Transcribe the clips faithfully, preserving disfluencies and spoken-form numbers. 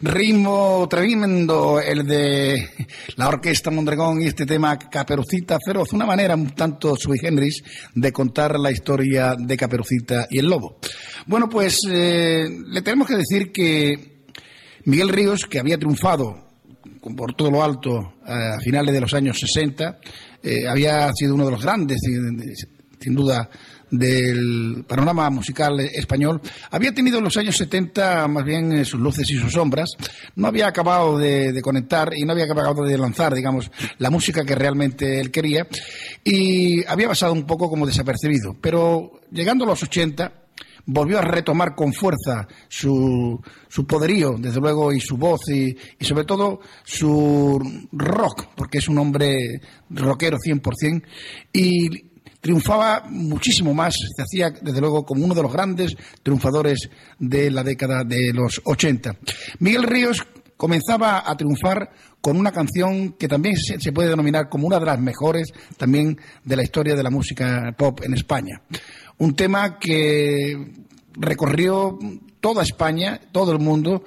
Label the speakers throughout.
Speaker 1: Ritmo tremendo el de la Orquesta Mondragón y este tema Caperucita Feroz, una manera un tanto sui generis de contar la historia de Caperucita y el lobo. Bueno, pues eh, le tenemos que decir que Miguel Ríos, que había triunfado por todo lo alto a finales de los años sesenta, eh, había sido uno de los grandes, sin duda, del panorama musical español, había tenido en los años setenta más bien sus luces y sus sombras, no había acabado de, de conectar y no había acabado de lanzar, digamos, la música que realmente él quería, y había pasado un poco como desapercibido, pero llegando a los ochenta volvió a retomar con fuerza su, su poderío, desde luego, y su voz y, y sobre todo su rock, porque es un hombre rockero cien por ciento, y triunfaba muchísimo más, se hacía desde luego como uno de los grandes triunfadores de la década de los ochenta. Miguel Ríos comenzaba a triunfar con una canción que también se puede denominar como una de las mejores también de la historia de la música pop en España. Un tema que recorrió toda España, todo el mundo,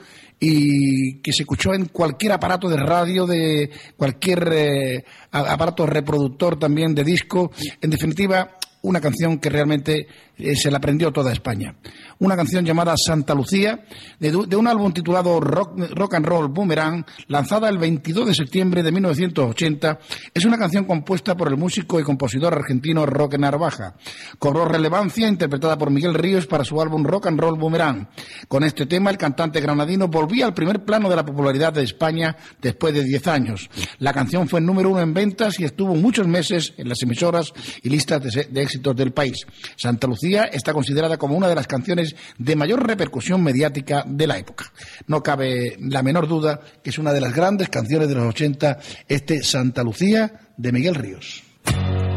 Speaker 1: y que se escuchó en cualquier aparato de radio, de cualquier eh, aparato reproductor también de disco. En definitiva, una canción que realmente eh, se la aprendió toda España. Una canción llamada Santa Lucía, de, de un álbum titulado Rock, Rock and Roll Boomerang, lanzada el veintidós de septiembre de mil novecientos ochenta. Es una canción compuesta por el músico y compositor argentino Roque Narvaja. Cobró relevancia interpretada por Miguel Ríos para su álbum Rock and Roll Boomerang. Con este tema, el cantante granadino volvía al primer plano de la popularidad de España después de diez años. La canción fue número uno en ventas y estuvo muchos meses en las emisoras y listas de, de éxitos del país. Santa Lucía está considerada como una de las canciones de mayor repercusión mediática de la época. No cabe la menor duda que es una de las grandes canciones de los ochenta, este Santa Lucía de Miguel Ríos.